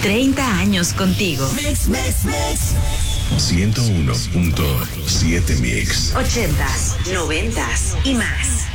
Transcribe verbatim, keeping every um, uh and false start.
treinta años contigo. Mix, mix, mix. ciento uno punto siete Mix. Ochentas, noventas y más.